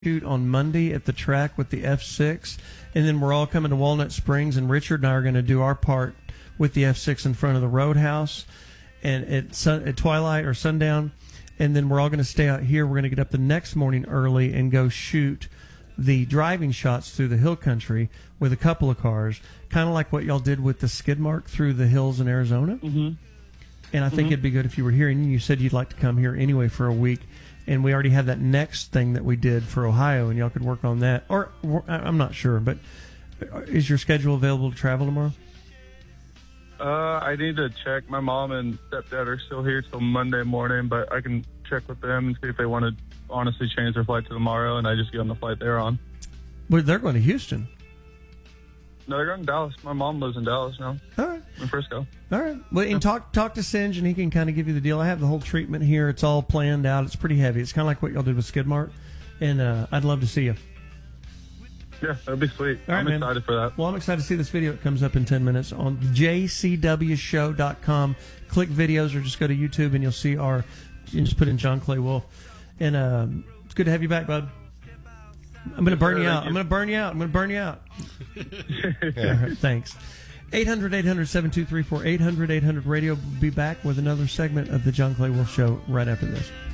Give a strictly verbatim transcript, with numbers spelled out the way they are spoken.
shoot on Monday at the track with the F six, and then we're all coming to Walnut Springs, and Richard and I are going to do our part with the F six in front of the Roadhouse and at, sun, at twilight or sundown, and then we're all going to stay out here. We're going to get up the next morning early and go shoot the driving shots through the hill country with a couple of cars, kind of like what y'all did with the skid mark through the hills in Arizona. Mm-hmm. And I think mm-hmm. it'd be good if you were here, and you said you'd like to come here anyway for a week. And we already have that next thing that we did for Ohio, and y'all could work on that. Or, I'm not sure, but is your schedule available to travel tomorrow? Uh, I need to check. My mom and stepdad are still here till Monday morning, but I can check with them and see if they want to honestly change their flight to tomorrow, and I just get on the flight they're on. Well, they're going to Houston. No, they're going to Dallas. My mom lives in Dallas now. All right. In Frisco. All right. Well, and talk talk to Singe, and he can kind of give you the deal. I have the whole treatment here. It's all planned out. It's pretty heavy. It's kind of like what y'all did with Skidmark, and uh, I'd love to see you. Yeah, that'd be sweet. All right, I'm man. excited for that. Well, I'm excited to see this video. It comes up in ten minutes on j c w show dot com. Click videos or just go to YouTube, and you'll see our, you can just put in John Clay Wolf. And um, it's good to have you back, bud. I'm going to burn you out. I'm going to burn you out. I'm going to burn you out. Yeah. Thanks. eight hundred, eight hundred, seven two three four, eight hundred, eight hundred radio. We'll be back with another segment of the John Clay Wolf Show right after this.